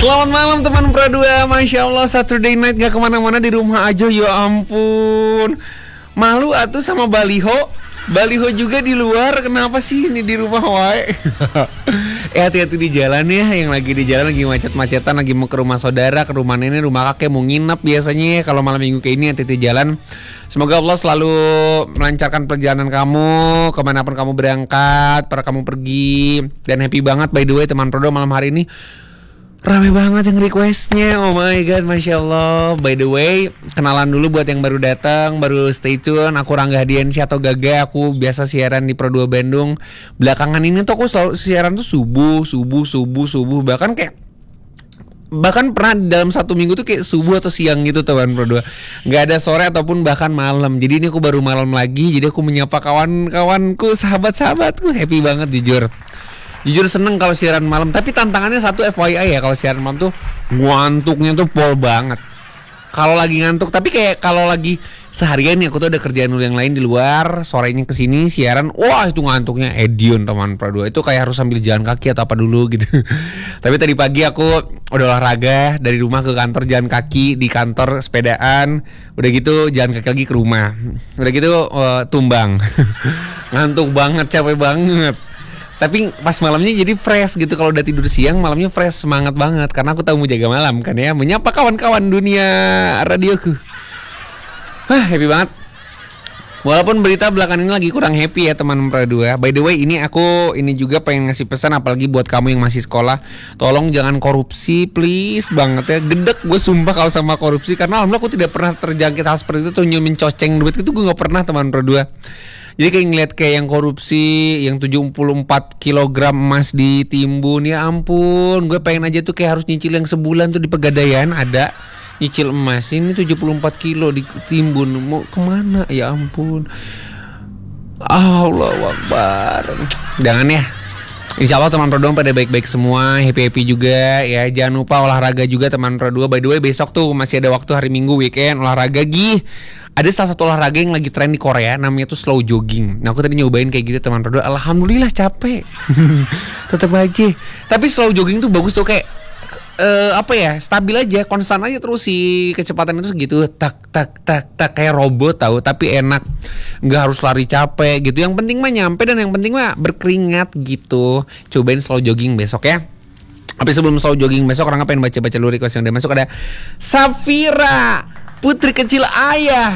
Selamat malam teman Pradua. Masya Allah Saturday night gak kemana-mana, di rumah aja. Ya ampun, malu atuh sama baliho. Baliho juga di luar. Kenapa sih ini di rumah wae? Hati-hati di jalan ya. Yang lagi di jalan lagi macet-macetan, lagi mau ke rumah saudara, ke rumah nenek, rumah kakek, mau nginep biasanya ya. Kalau malam minggu kayak ini hati-hati jalan. Semoga Allah selalu melancarkan perjalanan kamu kemanapun kamu berangkat, para kamu pergi. Dan happy banget by the way teman Prodo, malam hari ini rame banget yang requestnya. Oh my god, Masya Allah. By the way, kenalan dulu buat yang baru datang, baru stay tune. Aku Rangga Hadiansyah atau Gaga. Aku biasa siaran di Pro 2 Bandung. Belakangan ini tuh aku selalu siaran tuh subuh. Bahkan pernah dalam satu minggu tuh kayak subuh atau siang gitu teman Pro 2. Gak ada sore ataupun bahkan malam. Jadi ini aku baru malam lagi. Jadi aku menyapa kawan-kawanku, sahabat-sahabatku. Happy banget Jujur seneng kalau siaran malam. Tapi tantangannya satu, FYI ya, kalau siaran malam tuh ngantuknya tuh pol banget. Kalau lagi ngantuk, tapi kayak kalau lagi seharian nih aku tuh ada kerjaan dulu yang lain di luar, sorenya kesini siaran, wah itu ngantuknya edion teman Pro 2. Itu kayak harus sambil jalan kaki atau apa dulu gitu. Tapi tadi pagi aku udah olahraga dari rumah ke kantor, jalan kaki, di kantor sepedaan, udah gitu jalan kaki lagi ke rumah, udah gitu tumbang. Ngantuk banget, capek banget. Tapi pas malamnya jadi fresh gitu. Kalau udah tidur siang, malamnya fresh, semangat banget. Karena aku tahu mau jaga malam kan ya. Menyapa kawan-kawan dunia radioku. Happy banget. Walaupun berita belakangan ini lagi kurang happy ya teman Pro 2. By the way, aku juga pengen ngasih pesan, apalagi buat kamu yang masih sekolah. Tolong jangan korupsi, please banget ya. Gedek gue sumpah kalau sama korupsi. Karena alhamdulillah aku tidak pernah terjangkit hal seperti itu. Tuh nyumin coceng duit itu gue gak pernah teman Pro 2. Jadi kayak ngeliat kayak yang korupsi, yang 74 kg emas ditimbun, ya ampun. Gue pengen aja tuh kayak harus nyicil yang sebulan tuh di Pegadaian ada nyicil emas. Ini 74 kilo ditimbun, mau kemana? Ya ampun. Allahu Akbar. Jangan ya. Insya Allah teman Pro 2 pada baik-baik semua, happy-happy juga ya. Jangan lupa olahraga juga teman Pro 2. By the way, besok tuh masih ada waktu, hari Minggu weekend olahraga Ada salah satu olahraga yang lagi tren di Korea, namanya tuh slow jogging. Nah aku tadi nyobain kayak gitu teman Pro 2. Alhamdulillah capek. Tetap aja. Tapi slow jogging tuh bagus tuh, kayak stabil aja, konstan aja terus si kecepatan itu segitu, tak kayak robot tahu, tapi enak, nggak harus lari capek gitu. Yang penting mah nyampe, dan yang penting mah berkeringat gitu. Cobain slow jogging besok ya. Tapi sebelum slow jogging besok, orang pengen baca dulu request yang udah masuk. Ada Safira, putri kecil ayah.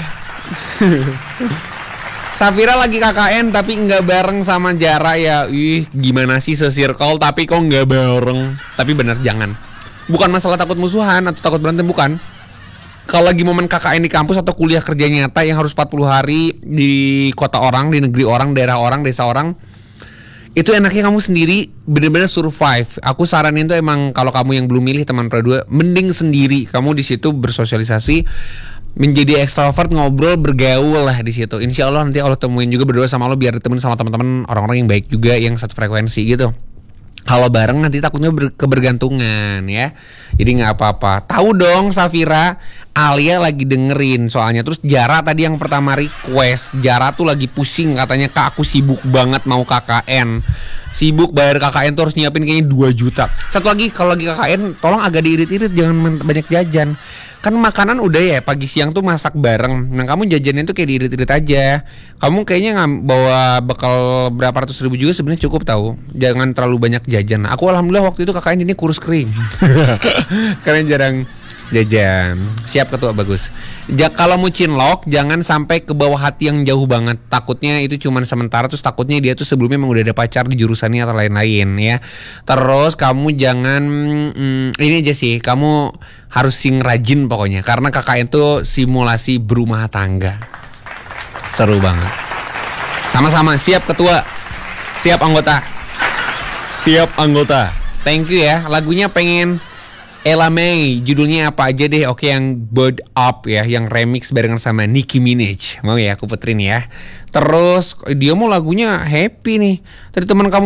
Safira lagi KKN tapi nggak bareng sama Jara ya. Gimana sih se-circle tapi kok nggak bareng? Tapi bener, jangan. Bukan masalah takut musuhan atau takut berantem, bukan. Kalau lagi momen KKN di kampus atau kuliah kerja nyata yang harus 40 hari di kota orang, di negeri orang, daerah orang, desa orang, itu enaknya kamu sendiri bener-bener survive. Aku saranin tuh emang kalau kamu yang belum milih teman Pro 2, mending sendiri. Kamu di situ bersosialisasi, menjadi ekstrovert, ngobrol, bergaul lah di situ. Insya Allah nanti Allah temuin juga, berdoa sama Allah biar ditemuin sama teman-teman orang-orang yang baik juga, yang satu frekuensi gitu. Kalau bareng nanti takutnya kebergantungan ya. Jadi gak apa-apa. Tahu dong Safira, Alia lagi dengerin soalnya. Terus Jara tadi yang pertama request. Jara tuh lagi pusing katanya, Kak aku sibuk banget mau KKN. Sibuk bayar KKN tuh harus nyiapin kayaknya 2 juta. Satu lagi, kalau lagi KKN tolong agak diirit-irit, jangan banyak jajan. Kan makanan udah ya, pagi siang tuh masak bareng. Nah kamu jajannya tuh kayak diirit-irit aja. Kamu kayaknya bawa bekal berapa ratus ribu juga sebenarnya cukup tahu. Jangan terlalu banyak jajan. Aku alhamdulillah waktu itu KKN ini kurus kering. Karena jarang jajan. Siap ketua, bagus. Kalau mau cinlok jangan sampai ke bawah hati yang jauh banget. Takutnya itu cuman sementara, terus takutnya dia tuh sebelumnya emang udah ada pacar di jurusannya atau lain-lain ya. Terus kamu jangan ini aja sih, kamu harus sing rajin pokoknya, karena KKN itu simulasi berumah tangga. Seru banget. Sama-sama, siap ketua. Siap anggota. Siap anggota. Thank you ya. Lagunya pengen Ella May, judulnya apa aja deh. Oke, yang Bird Up ya, yang remix barengan sama Nicki Minaj. Mau ya aku puterin ya. Terus dia mau lagunya happy nih. Tadi teman kamu